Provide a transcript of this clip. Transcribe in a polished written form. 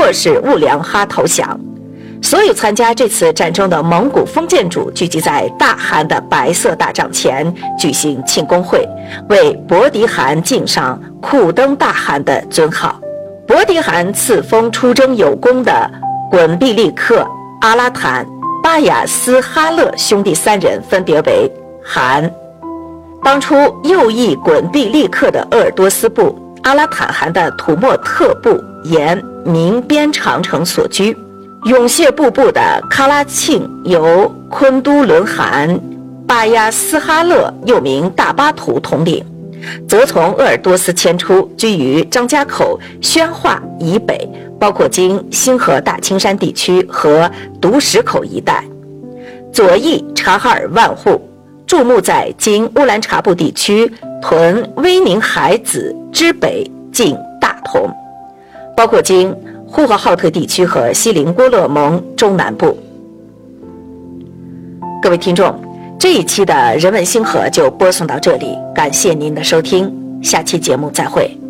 或是兀良哈投降。所有参加这次战争的蒙古封建主聚集在大汗的白色大帐前举行庆功会，为伯迪汗敬上库登大汗的尊号。伯迪汗赐封出征有功的滚毕利克、阿拉坦、巴雅斯哈勒兄弟3人分别为汗。当初右翼滚毕利克的鄂尔多斯部、阿拉坦汗的土默特部沿明边长城所居，永谢部的喀拉庆由昆都伦汗、巴亚斯哈勒又名大巴图统领，则从鄂尔多斯迁出，居于张家口、宣化以北，包括经兴河大青山地区和独石口一带。左翼察哈尔万户驻牧在经乌兰察布地区屯威宁海子之北近大同，包括经呼和浩特地区和锡林郭勒盟中南部。各位听众，这一期的人文星河就播送到这里，感谢您的收听，下期节目再会。